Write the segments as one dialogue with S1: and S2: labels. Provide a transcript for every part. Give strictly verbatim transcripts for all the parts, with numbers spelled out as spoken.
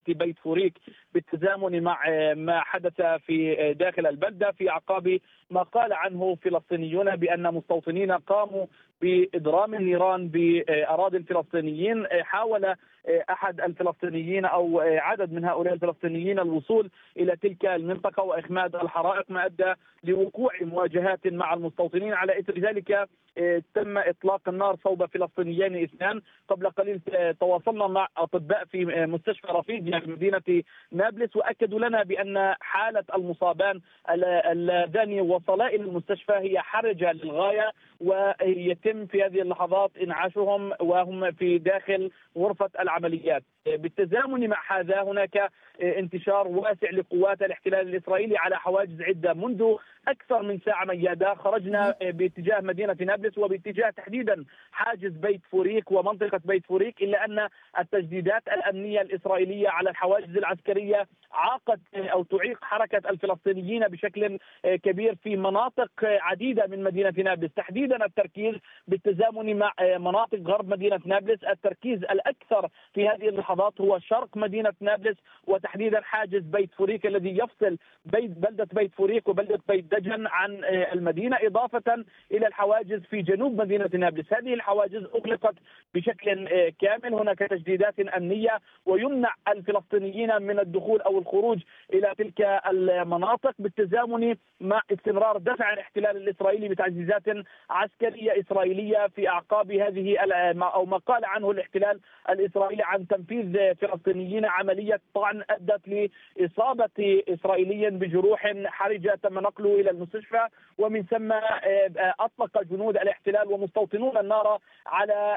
S1: بيت فوريك بالتزامن مع ما حدث في داخل البلدة في أعقاب ما قال عنه فلسطينيون بأن مستوطنين قاموا بإضرام النيران بأراضي الفلسطينيين. حاول أحد الفلسطينيين أو عدد من هؤلاء الفلسطينيين الوصول إلى تلك المنطقة وإخماد الحرائق ما أدى لوقوع مواجهات مع المستوطنين. على إثر ذلك تم إطلاق النار صوب فلسطينيين اثنان. قبل قليل تواصلنا مع أطباء في مستشفى رفيق في مدينة نابلس وأكدوا لنا بأن حالة المصابان اللذان وصلا إلى المستشفى هي حرجة للغاية، ويتم في هذه اللحظات إنعاشهم وهم في داخل غرفة العمليات. بالتزامن مع هذا هناك انتشار واسع لقوات الاحتلال الإسرائيلي على حواجز عدة. منذ أكثر من ساعة ميادة خرجنا باتجاه مدينة نابلس وباتجاه تحديدا حاجز بيت فوريك ومنطقة بيت فوريك، إلا أن التجديدات الأمنية الإسرائيلية على الحواجز العسكرية عاقت أو تعيق حركة الفلسطينيين بشكل كبير في مناطق عديدة من مدينة نابلس. تحديدا التركيز بالتزامن مع مناطق غرب مدينة نابلس، التركيز الأكثر في هذه اللحظات هو شرق مدينة نابلس وتحديدا حاجز بيت فوريك الذي يفصل بيت بلدة بيت فوريك وبلدة بيت دجن عن المدينة، إضافة إلى الحواجز في جنوب مدينة نابلس. هذه الحواجز أغلقت بشكل كامل، هناك تجديدات أمنية ويمنع الفلسطينيين من الدخول أو الخروج إلى تلك المناطق بالتزامن مع استمرار دفع الاحتلال الإسرائيلي بتعزيزات عسكرية إسرائيلية في أعقاب هذه أو ما قال عنه الاحتلال الإسرائيلي عن تنفيذ فلسطينيين عملية طعن أدت لإصابة إسرائيلي بجروح حرجة تم نقله إلى المستشفى، ومن ثم أطلق جنود الاحتلال ومستوطنون النار على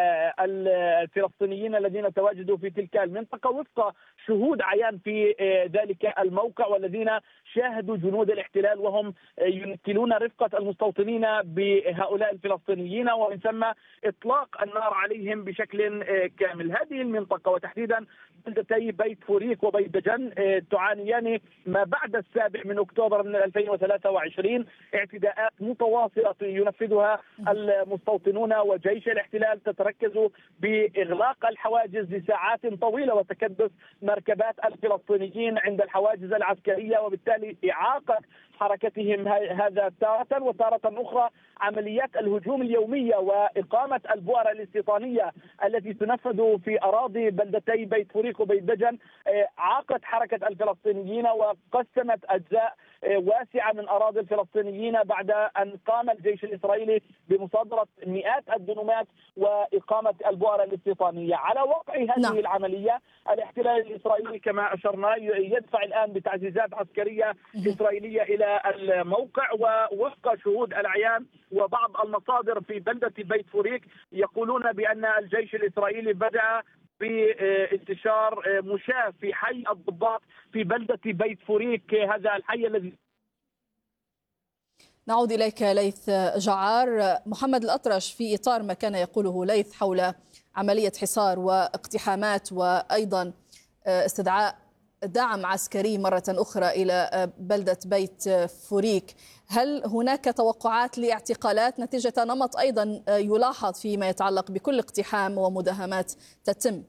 S1: الفلسطينيين الذين تواجدوا في تلك المنطقة وفق شهود عيان في ذلك الموقع والذين شاهدوا جنود الاحتلال وهم ينكلون رفقة المستوطنين بهؤلاء الفلسطينيين ومن ثم إطلاق النار عليهم بشكل كامل. هذه المنطقة وتحديدا بلدتي بيت فوريك وبيت دجن تعانيان ما بعد السابع من أكتوبر من ألفين وثلاثة وعشرين اعتداءات متواصلة ينفذها المستوطنون وجيش الاحتلال تتركز بإغلاق الحواجز لساعات طويلة وتكدس مركبات الفلسطينيين عند الحواجز العسكرية، وبالتالي إعاقة حركتهم هذا تارة وتارة أخرى عمليات الهجوم اليومية وإقامة البؤر الاستيطانية التي تنفذ في أراضي بلدتي بيت فوريك وبيت دجن عاقت حركة الفلسطينيين وقسمت أجزاء واسعة من أراضي الفلسطينيين بعد أن قام الجيش الإسرائيلي بمصادرة مئات الدنومات وإقامة البؤر الاستيطانية. على وقع هذه نعم. العملية الاحتلال الإسرائيلي كما أشرنا يدفع الآن بتعزيزات عسكرية إسرائيلية إلى الموقع، ووفق شهود العيان وبعض المصادر في بلدة بيت فوريك يقولون بأن الجيش الإسرائيلي بدأ بانتشار مشاة في حي الضباط في بلدة بيت فوريك، هذا الحي الذي.
S2: نعود إليك ليث جعار. محمد الأطرش، في إطار ما كان يقوله ليث حول عملية حصار واقتحامات وأيضا استدعاء دعم عسكري مرة أخرى إلى بلدة بيت فوريك، هل هناك توقعات لاعتقالات نتيجة نمط أيضا يلاحظ فيما يتعلق بكل اقتحام ومداهمات تتم؟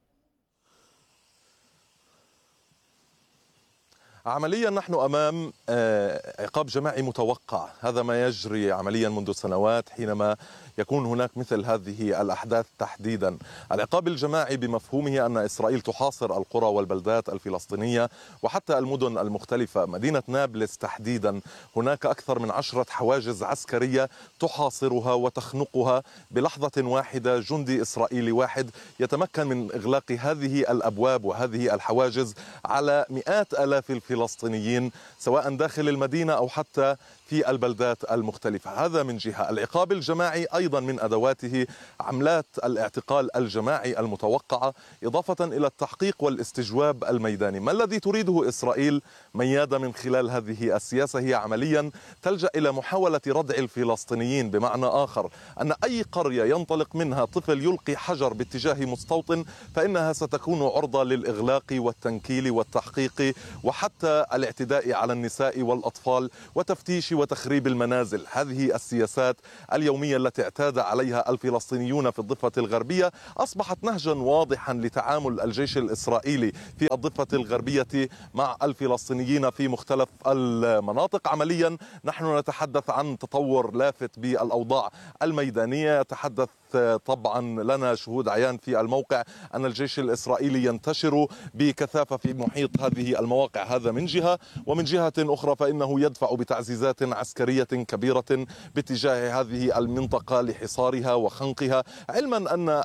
S3: عمليا نحن أمام عقاب جماعي متوقع، هذا ما يجري عمليا منذ سنوات حينما يكون هناك مثل هذه الأحداث تحديدا. العقاب الجماعي بمفهومه أن إسرائيل تحاصر القرى والبلدات الفلسطينية وحتى المدن المختلفة. مدينة نابلس تحديدا هناك أكثر من عشرة حواجز عسكرية تحاصرها وتخنقها بلحظة واحدة. جندي إسرائيلي واحد يتمكن من إغلاق هذه الأبواب وهذه الحواجز على مئات آلاف الفلسطينيين سواء داخل المدينة أو حتى في البلدات المختلفة. هذا من جهة. العقاب الجماعي أيضا من أدواته عملات الاعتقال الجماعي المتوقعة إضافة إلى التحقيق والاستجواب الميداني. ما الذي تريده إسرائيل ميادة من خلال هذه السياسة؟ هي عمليا تلجأ إلى محاولة ردع الفلسطينيين، بمعنى آخر أن أي قرية ينطلق منها طفل يلقي حجر باتجاه مستوطن فإنها ستكون عرضة للإغلاق والتنكيل والتحقيق وحتى الاعتداء على النساء والأطفال وتفتيش وتخريب المنازل. هذه السياسات اليومية التي اعتاد عليها الفلسطينيون في الضفة الغربية أصبحت نهجا واضحا لتعامل الجيش الإسرائيلي في الضفة الغربية مع الفلسطينيين في مختلف المناطق. عمليا نحن نتحدث عن تطور لافت بالأوضاع الميدانية. يتحدث طبعا لنا شهود عيان في الموقع أن الجيش الإسرائيلي ينتشر بكثافة في محيط هذه المواقع، هذا من جهة، ومن جهة أخرى فإنه يدفع بتعزيزات عسكرية كبيرة باتجاه هذه المنطقة لحصارها وخنقها، علما أن